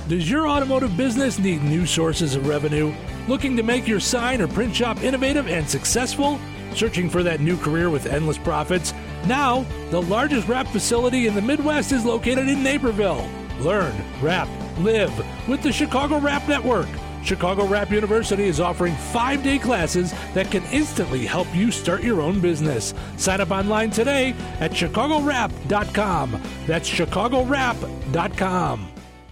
Does your automotive business need new sources of revenue? Looking to make your sign or print shop innovative and successful? Searching for that new career with endless profits? Now, the largest wrap facility in the Midwest is located in Naperville. Learn, wrap, live with the Chicago Wrap Network. Chicago Wrap University is offering 5-day classes that can instantly help you start your own business. Sign up online today at chicagowrap.com. That's chicagowrap.com.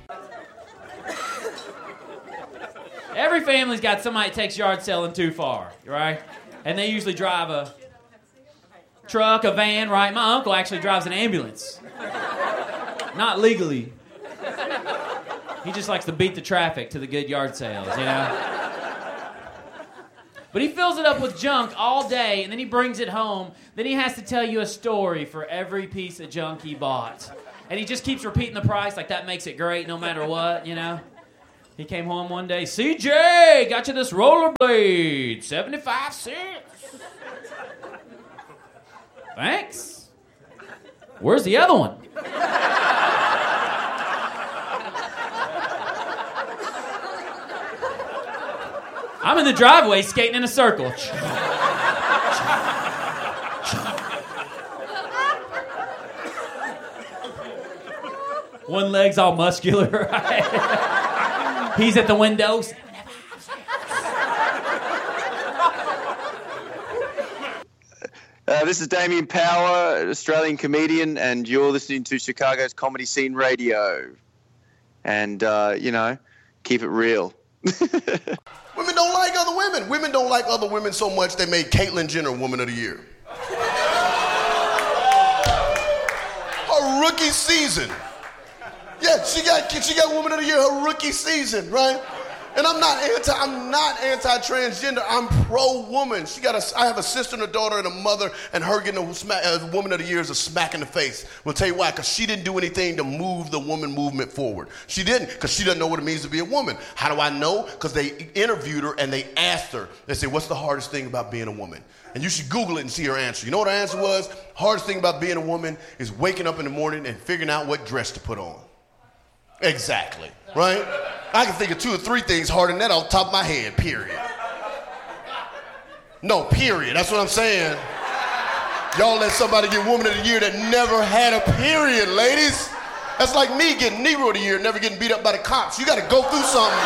Every family's got somebody that takes yard selling too far, right? And they usually drive a truck, a van, right? My uncle actually drives an ambulance. Not legally. He just likes to beat the traffic to the good yard sales, you know? But he fills it up with junk all day, and then he brings it home. Then he has to tell you a story for every piece of junk he bought. And he just keeps repeating the price like that makes it great no matter what, you know? He came home one day, CJ, got you this rollerblade, 75 cents. Thanks. Where's the other one? I'm in the driveway skating in a circle. One leg's all muscular, right? He's at the window. This is Damien Power, an Australian comedian, and you're listening to Chicago's Comedy Scene Radio. And, keep it real. Women don't like other women. Women don't like other women so much they made Caitlyn Jenner Woman of the Year. Her rookie season. Yeah, she got Woman of the Year her rookie season, right? And I'm not anti-transgender. I'm pro-woman. I have a sister and a daughter and a mother, and her getting a Woman of the Year is a smack in the face. We'll tell you why, because she didn't do anything to move the woman movement forward. She didn't, because she doesn't know what it means to be a woman. How do I know? Because they interviewed her and they asked her. They said, what's the hardest thing about being a woman? And you should Google it and see her answer. You know what her answer was? Hardest thing about being a woman is waking up in the morning and figuring out what dress to put on. Exactly, right? I can think of 2 or 3 things harder than that off the top of my head, period. No, period. That's what I'm saying. Y'all let somebody get Woman of the Year that never had a period, ladies. That's like me getting Negro of the Year, never getting beat up by the cops. You got to go through something.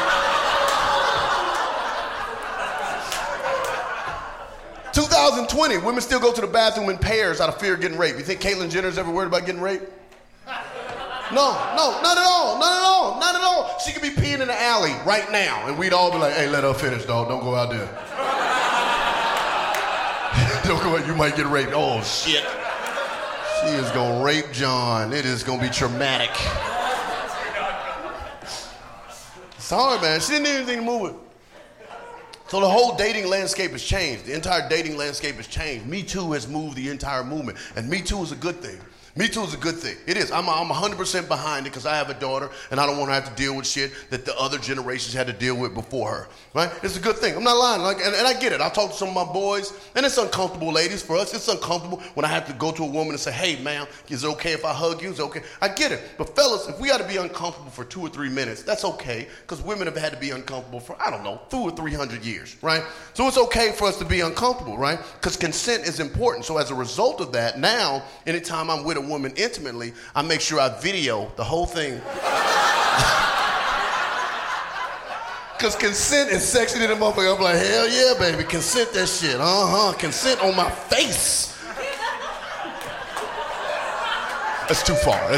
2020, women still go to the bathroom in pairs out of fear of getting raped. You think Caitlyn Jenner's ever worried about getting raped? No, not at all. She could be peeing in the alley right now, and we'd all be like, hey, let her finish, dog. Don't go out there. Don't go out, you might get raped. Oh, shit. She is going to rape John. It is going to be traumatic. It's hard, man. She didn't do anything to move it. So the whole dating landscape has changed. The entire dating landscape has changed. Me Too has moved the entire movement, and Me Too is a good thing. Me Too is a good thing. It is. I'm 100% behind it because I have a daughter and I don't want to have to deal with shit that the other generations had to deal with before her. Right? It's a good thing. I'm not lying. And I get it. I talk to some of my boys, and it's uncomfortable, ladies. For us, it's uncomfortable when I have to go to a woman and say, hey, ma'am, is it okay if I hug you? Is it okay? I get it. But fellas, if we got to be uncomfortable for 2 or 3 minutes, that's okay because women have had to be uncomfortable for, 200 or 300 years, right? So it's okay for us to be uncomfortable, right? Because consent is important. So as a result of that, now, anytime I'm with a woman intimately, I make sure I video the whole thing. Because consent is sexy to the motherfucker. I'm like, hell yeah, baby, consent that shit. Consent on my face. That's too far.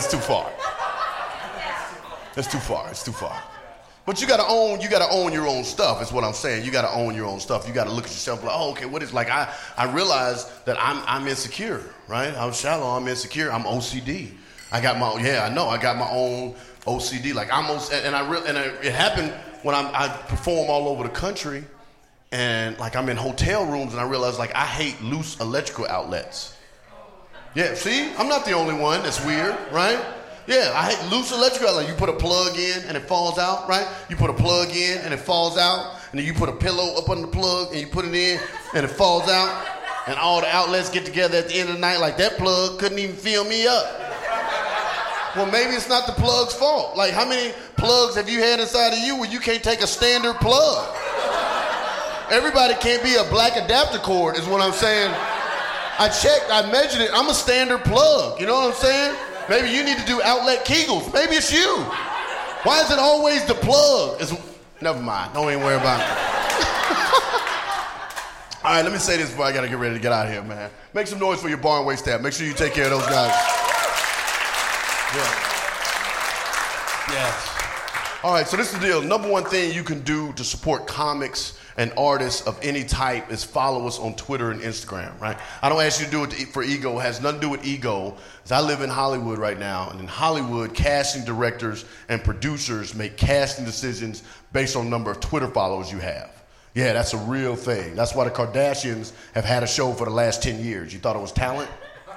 It's too far. But you gotta own your own stuff, is what I'm saying. You gotta own your own stuff. You gotta look at yourself like, oh, okay, what is, like, I realized that I'm insecure, right? I'm shallow, I'm insecure, I'm OCD. I got my own OCD. Like, it happened when I perform all over the country, and like I'm in hotel rooms, and I realized like I hate loose electrical outlets. Yeah, see, I'm not the only one that's weird, right? Yeah, I hate loose electrical outlets. You put a plug in and it falls out, right? You put a plug in and it falls out, and then you put a pillow up under the plug and you put it in and it falls out, and all the outlets get together at the end of the night like that plug couldn't even fill me up. Well, maybe it's not the plug's fault. Like, how many plugs have you had inside of you where you can't take a standard plug? Everybody can't be a black adapter cord, is what I'm saying. I checked, I measured it. I'm a standard plug. You know what I'm saying? Maybe you need to do outlet Kegels. Maybe it's you. Why is it always the plug? Never mind. Don't even worry about it. All right, let me say this before I got to get ready to get out of here, man. Make some noise for your Barnway staff. Make sure you take care of those guys. Yeah. Yes. All right, so this is the deal. Number one thing you can do to support comics and artists of any type is follow us on Twitter and Instagram, right? I don't ask you to do it for ego. It has nothing to do with ego. I live in Hollywood right now, and in Hollywood, casting directors and producers make casting decisions based on the number of Twitter followers you have. Yeah, that's a real thing. That's why the Kardashians have had a show for the last 10 years. You thought it was talent?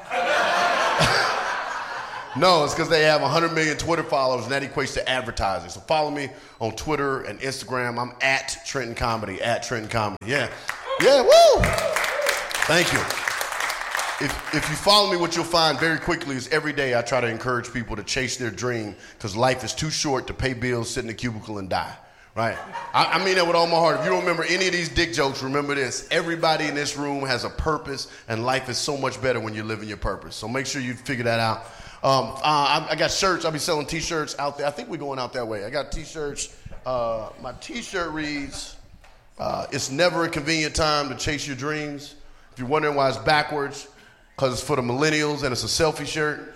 No, it's because they have 100 million Twitter followers, and that equates to advertising. So follow me on Twitter and Instagram. I'm at Trenton Comedy, at Trenton Comedy. Yeah. Yeah, woo! Thank you. If you follow me, what you'll find very quickly is every day I try to encourage people to chase their dream because life is too short to pay bills, sit in a cubicle, and die. Right? I mean that with all my heart. If you don't remember any of these dick jokes, remember this. Everybody in this room has a purpose, and life is so much better when you're living your purpose. So make sure you figure that out. I got shirts. I'll be selling T-shirts out there. I think we're going out that way. I got T-shirts. My T-shirt reads, it's never a convenient time to chase your dreams. If you're wondering why it's backwards, because it's for the millennials and it's a selfie shirt.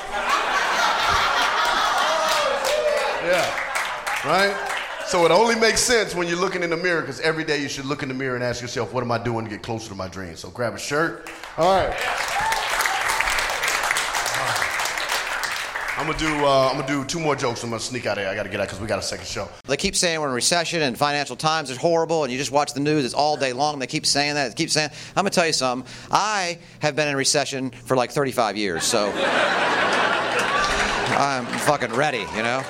Yeah, right? So it only makes sense when you're looking in the mirror, because every day you should look in the mirror and ask yourself, what am I doing to get closer to my dreams? So grab a shirt. All right. I'm gonna do two more jokes. I'm gonna sneak out of here. I gotta get out because we got a second show. They keep saying we're in a recession and financial times is horrible, and you just watch the news. It's all day long. They keep saying that. They keep saying. I'm gonna tell you something. I have been in recession for like 35 years, so I'm fucking ready. You know.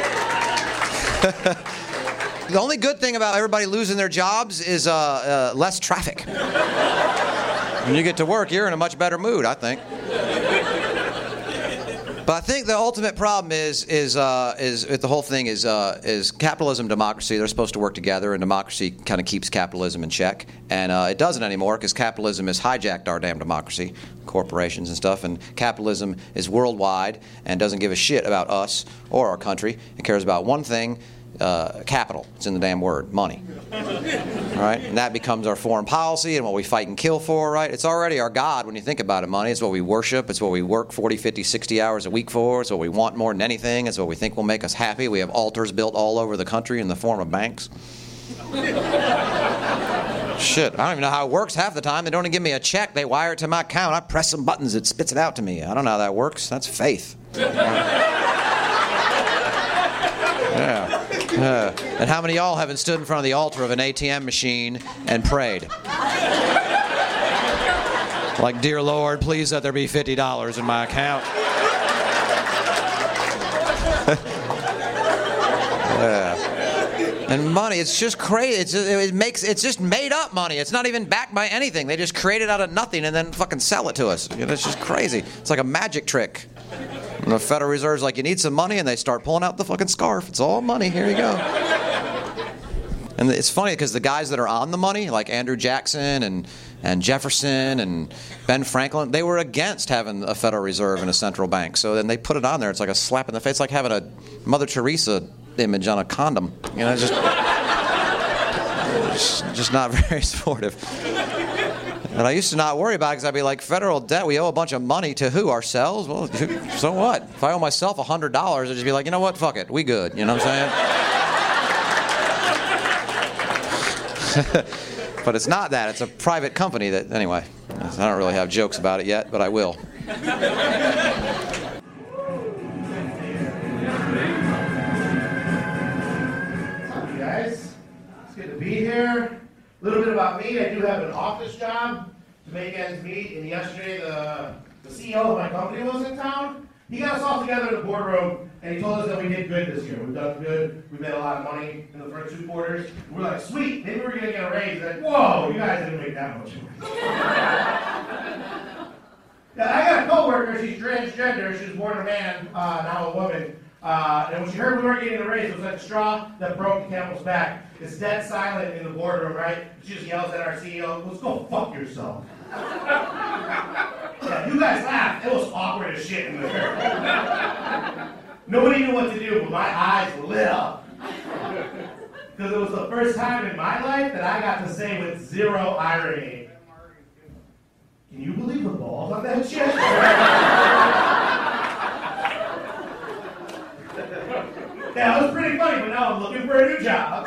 The only good thing about everybody losing their jobs is less traffic. When you get to work, you're in a much better mood, I think. But I think the ultimate problem is the whole thing is capitalism, democracy. They're supposed to work together, and democracy kind of keeps capitalism in check. And it doesn't anymore because capitalism has hijacked our damn democracy, corporations and stuff. And capitalism is worldwide and doesn't give a shit about us or our country. It cares about one thing. Capital. It's in the damn word, money. All right? And that becomes our foreign policy and what we fight and kill for, right? It's already our God when you think about it, money. It's what we worship. It's what we work 40, 50, 60 hours a week for. It's what we want more than anything. It's what we think will make us happy. We have altars built all over the country in the form of banks. Shit, I don't even know how it works half the time. They don't even give me a check. They wire it to my account. I press some buttons. It spits it out to me. I don't know how that works. That's faith. Yeah. And how many of y'all haven't stood in front of the altar of an ATM machine and prayed? Like, dear Lord, please let there be $50 in my account. Yeah. And money, it's just crazy. It's just made up money. It's not even backed by anything. They just create it out of nothing and then fucking sell it to us. You know, it's just crazy. It's like a magic trick. And the Federal Reserve's like, you need some money, and they start pulling out the fucking scarf. It's all money. Here you go. And it's funny because the guys that are on the money, like Andrew Jackson and Jefferson and Ben Franklin, they were against having a Federal Reserve and a central bank. So then they put it on there. It's like a slap in the face. It's like having a Mother Teresa image on a condom. You know, just not very supportive. And I used to not worry about it because I'd be like, federal debt, we owe a bunch of money to who? Ourselves? Well, so what? If I owe myself $100, I'd just be like, you know what? Fuck it. We good. You know what I'm saying? But it's not that. It's a private company that, anyway. I don't really have jokes about it yet, but I will. What's up, you guys? It's good to be here. A little bit about me. I do have an office job to make ends meet. And yesterday, the CEO of my company was in town. He got us all together in the boardroom, and he told us that we did good this year. We've done good. We made a lot of money in the first 2 quarters. We're like, sweet, maybe we're going to get a raise. Like, whoa, you guys didn't make that much money. Yeah, I got a coworker, she's transgender, she was born a man, now a woman. And when she heard we weren't getting a raise, it was like a straw that broke the camel's back. It's dead silent in the boardroom, right? She just yells at our CEO, let's go fuck yourself. Yeah, you guys laughed. It was awkward as shit in there. Nobody knew what to do, but my eyes lit up. Because it was the first time in my life that I got to say with zero irony, can you believe the balls on that shit? Yeah, it was pretty funny, but now I'm looking for a new job.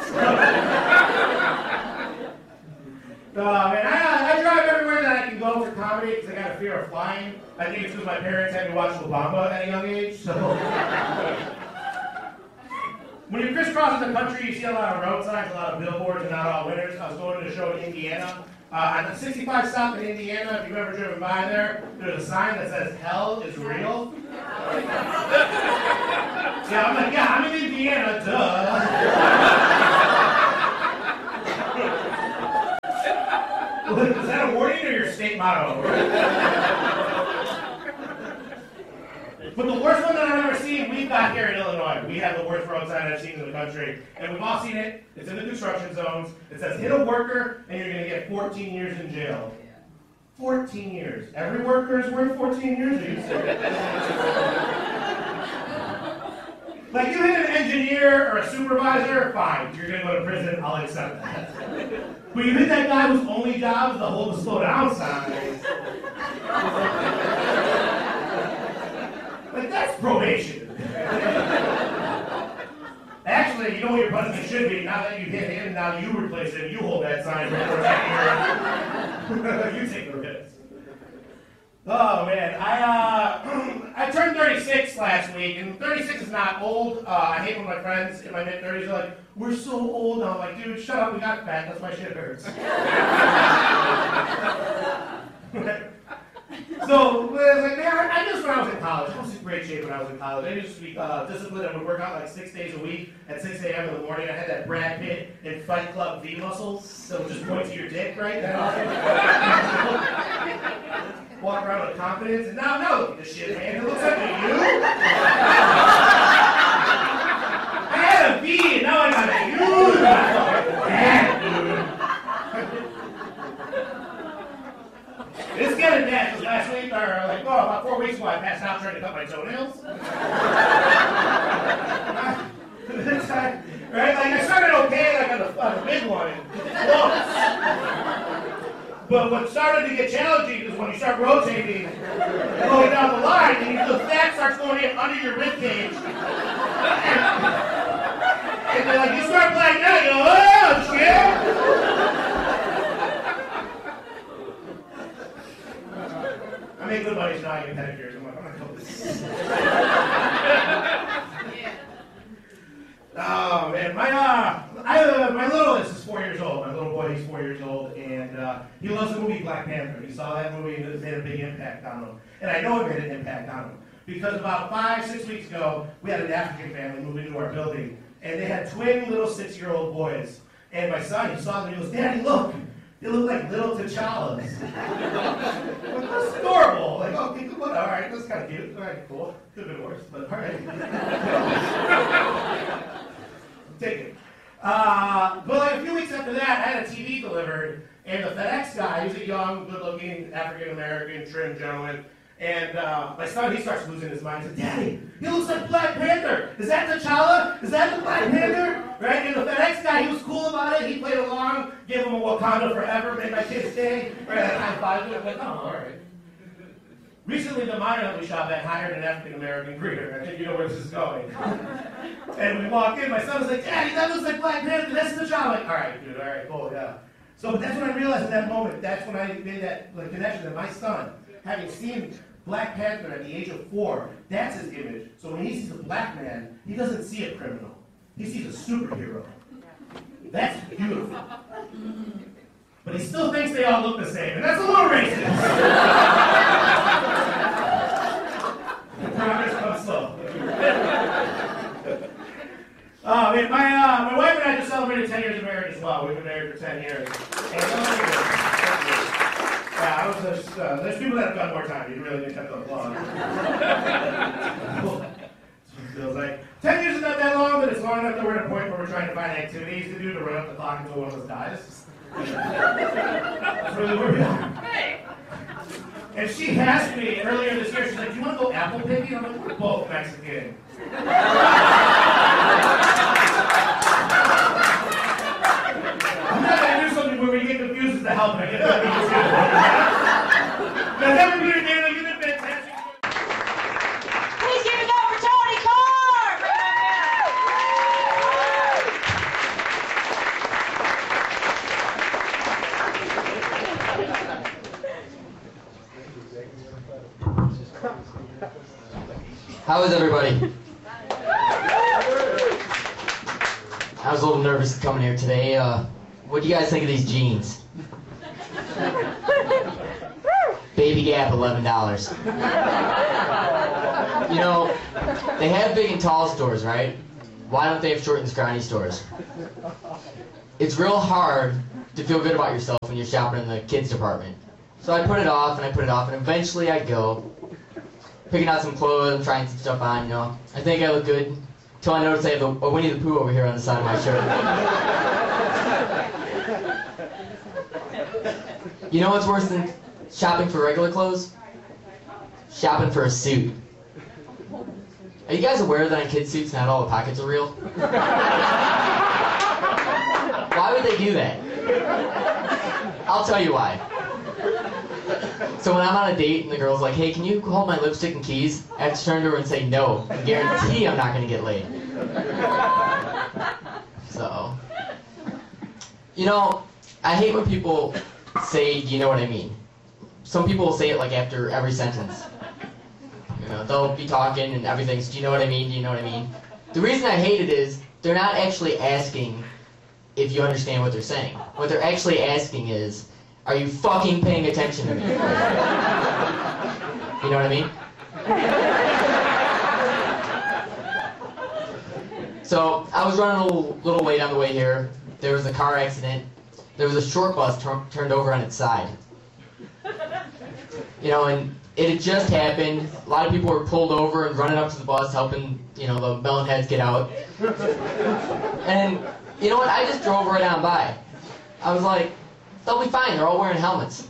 Man, I drive everywhere that I can go for comedy because I got a fear of flying. I think it's because my parents had me watch Obama at a young age. So when you're crisscrossing the country, you see a lot of road signs, a lot of billboards, and not all winners. I was going to a show in Indiana. On the 65 stop in Indiana, if you've ever driven by there, there's a sign that says, hell is real. Yeah, I'm like, yeah, I'm in Indiana, duh. Is that a warning or your state motto? But the worst one that I've ever seen, we've got here in Illinois. We have the worst road sign I've seen in the country. And we've all seen it. It's in the construction zones. It says, hit a worker, and you're going to get 14 years in jail. 14 years. Every worker is worth 14 years, are you serious? Like, you hit an engineer or a supervisor, fine. You're going to go to prison, I'll accept that. But you hit that guy whose only job is to hold the slow down sign. Like, that's probation. Actually, you know what your punishment should be? Now that you hit him, now you replace him. You hold that sign for that year. You take the risk. Oh, man. I turned 36 last week, and 36 is not old. I hate when my friends in my mid-30s are like, we're so old now. I'm like, dude, shut up. We got fat. That's why shit hurts. So, like, man, I just when I was in college, I was in great shape when I was in college. I used to be disciplined. I would work out like 6 days a week at 6 a.m. in the morning. I had that Brad Pitt in Fight Club V muscles that would just point to your dick, right? Walk around with confidence. And now look at this shit, man. It looks like a U. I had a V, and now I got a U. It's getting bad, because last week, or like, about 4 weeks ago, I passed out trying to cut my toenails. Right? Like, I started okay, like, on the big one, and close. But what started to get challenging is when you start rotating, going down the line, and the fat starts going in under your rib cage. And then, like, you start blacking out, you go, oh, shit! I make good money trying to get pedicures. I'm like, I'm gonna cut this. Oh man, my littlest is 4 years old. My little boy, he's 4 years old, and he loves the movie Black Panther. He saw that movie and it made a big impact on him. And I know it made an impact on him because about 5-6 weeks ago, we had an African family move into our building, and they had twin little 6-year-old boys. And my son, he saw them, and he goes, "Daddy, look. They look like little T'Challas." That's adorable. Like, okay, good one. All right, that's kind of cute. All right, cool. Could have been worse, but all right. Take it. But like a few weeks after that, I had a TV delivered, and the FedEx guy, he's a young, good-looking African-American trim gentleman, and my son, he starts losing his mind. He's like, "Daddy, he looks like Black Panther. Is that T'Challa? Is that the Black Panther?" Right? And the FedEx guy, he was cool about it. He played along, gave him a Wakanda Forever, made my kid's day. Right? I high-fived him. I'm like, "Oh, all right." Recently, the miner that we shop at hired an African-American greeter. I think you know where this is going. And we walked in, my son was like, "Daddy, that looks like Black Panther. That's T'Challa." I'm like, "All right, dude, all right, cool, yeah." So, but that's when I realized in that moment, that's when I made that connection that my son, having seen Black Panther at the age of 4, that's his image. So when he sees a black man, he doesn't see a criminal. He sees a superhero. That's beautiful. But he still thinks they all look the same, and that's a little racist. Progress comes slow. Oh, man, my wife and I just celebrated 10 years of marriage as well. We've been married for 10 years. And Yeah, I was just, there's people that have got more time. You really didn't have that long. That's what it feels like. 10 years is not that long, but it's long enough that we're at a point where we're trying to find activities to do to run up the clock until one of us dies. That's really where we are. Hey! And she asked me earlier this year, she's like, do you want to go apple picking? I'm like, we're both Mexican. I'm not going to do something where we get confused as to help. I get that. Now, everybody here, they're going to fantastic. Please give it up for Tony Carr! How is everybody? I was a little nervous coming here today. What do you guys think of these jeans? Baby Gap, $11. You know, they have big and tall stores, right? Why don't they have short and scrawny stores? It's real hard to feel good about yourself when you're shopping in the kids department. So I put it off, and eventually I go, picking out some clothes, I'm trying some stuff on, you know. I think I look good, until I notice I have a Winnie the Pooh over here on the side of my shirt. You know what's worse than shopping for regular clothes? Shopping for a suit. Are you guys aware that on kids' suits not all the pockets are real? Why would they do that? I'll tell you why. So when I'm on a date and the girl's like, hey, can you hold my lipstick and keys? I have to turn to her and say no. I guarantee I'm not going to get laid. So, you know, I hate when people say, you know what I mean? Some people will say it like after every sentence. You know, they'll be talking and everything's, do you know what I mean? Do you know what I mean? The reason I hate it is they're not actually asking if you understand what they're saying. What they're actually asking is, are you fucking paying attention to me? You know what I mean? So, I was running a little late on the way here. There was a car accident. There was a short bus turned over on its side. You know, and it had just happened. A lot of people were pulled over and running up to the bus, helping, you know, the melon heads get out. And, you know what? I just drove right on by. I was like, they'll be fine. They're all wearing helmets.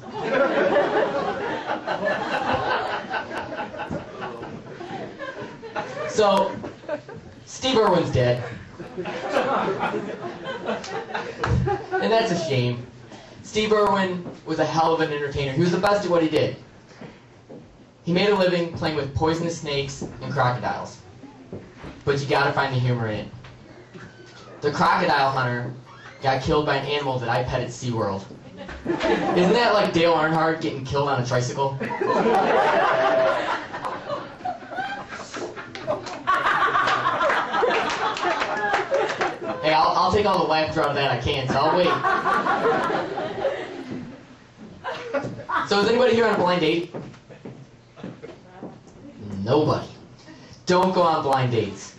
So, Steve Irwin's dead. And that's a shame. Steve Irwin was a hell of an entertainer. He was the best at what he did. He made a living playing with poisonous snakes and crocodiles. But you gotta find the humor in it. The crocodile hunter got killed by an animal that I pet at SeaWorld. Isn't that like Dale Earnhardt getting killed on a tricycle? Hey, I'll take all the laughter out of that I can, so I'll wait. So is anybody here on a blind date? Nobody. Don't go on blind dates.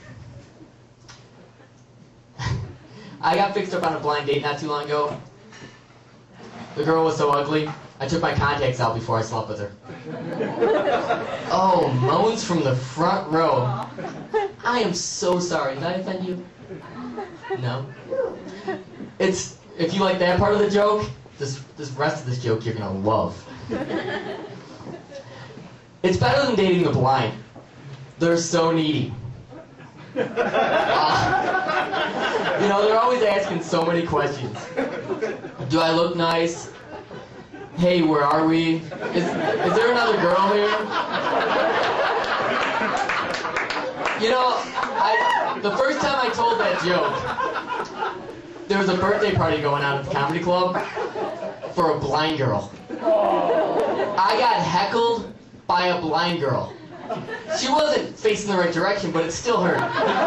I got fixed up on a blind date not too long ago. The girl was so ugly, I took my contacts out before I slept with her. Oh, moans from the front row. I am so sorry. Did I offend you? No. It's, if you like that part of the joke, this rest of this joke you're gonna love. It's better than dating the blind. They're so needy. You know, they're always asking so many questions. Do I look nice? Hey, where are we? Is there another girl here? You know, the first time I told that joke, there was a birthday party going on at the comedy club for a blind girl. I got heckled by a blind girl. She wasn't facing the right direction, but it still hurt.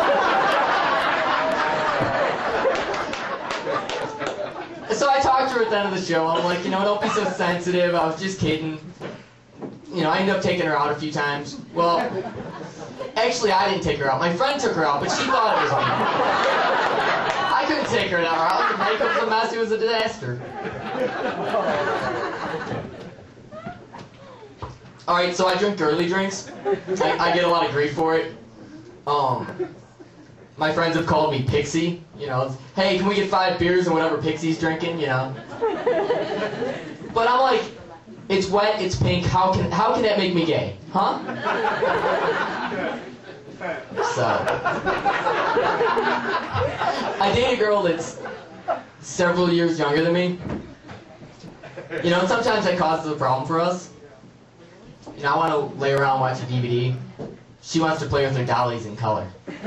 So I talked to her at the end of the show. I'm like, you know, don't be so sensitive. I was just kidding. You know, I ended up taking her out a few times. Well, actually, I didn't take her out. My friend took her out, but she thought it was me. I couldn't take her out. The makeup was a mess. It was a disaster. All right, so I drink girly drinks. I get a lot of grief for it. My friends have called me Pixie. You know, hey, can we get 5 beers and whatever Pixie's drinking? You know. But I'm like, it's wet, it's pink. How can that make me gay? Huh? So I date a girl that's several years younger than me. You know, and sometimes that causes a problem for us. You know, I want to lay around and watch a DVD. She wants to play with her dollies in color.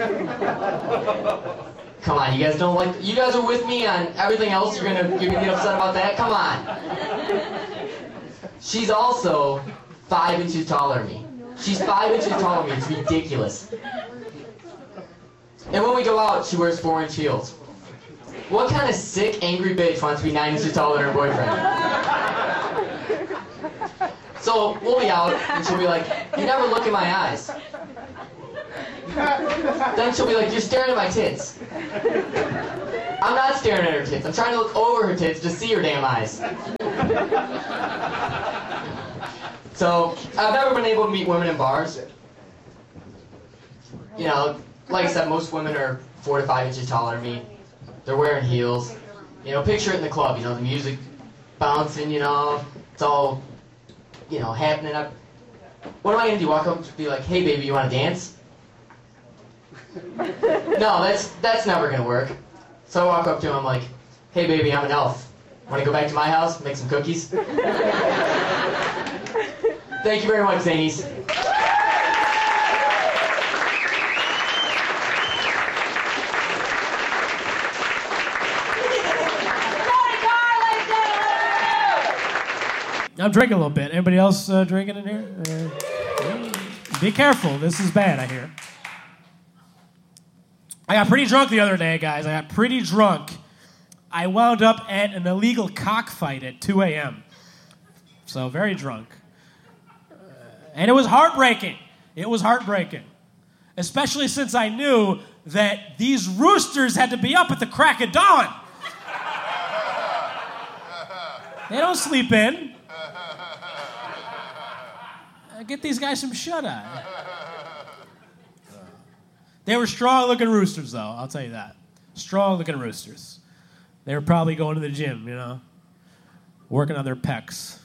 Come on, you guys don't like... You guys are with me on everything else. You're gonna get upset about that? Come on. She's also 5 inches taller than me. She's 5 inches taller than me. It's ridiculous. And when we go out, she wears 4-inch heels. What kind of sick, angry bitch wants to be 9 inches taller than her boyfriend? So we'll be out, and she'll be like, you never look in my eyes. Then she'll be like, you're staring at my tits. I'm not staring at her tits. I'm trying to look over her tits to see her damn eyes. So I've never been able to meet women in bars. You know, like I said, most women are 4 to 5 inches taller than me. They're wearing heels. You know, picture it in the club, you know, the music bouncing, you know, it's all, you know, happening up. What am I going to do? Walk up and be like, hey, baby, you want to dance? No, that's never going to work. So I walk up to him, I'm like, hey, baby, I'm an elf. Want to go back to my house, make some cookies? Thank you very much, Zanies. I'm drinking a little bit. Anybody else drinking in here? Be careful. This is bad, I hear. I got pretty drunk the other day, guys. I got pretty drunk. I wound up at an illegal cockfight at 2 a.m. So very drunk. And it was heartbreaking. It was heartbreaking. Especially since I knew that these roosters had to be up at the crack of dawn. They don't sleep in. Get these guys some shut-eye. They were strong-looking roosters, though, I'll tell you that. Strong-looking roosters. They were probably going to the gym, you know, working on their pecs.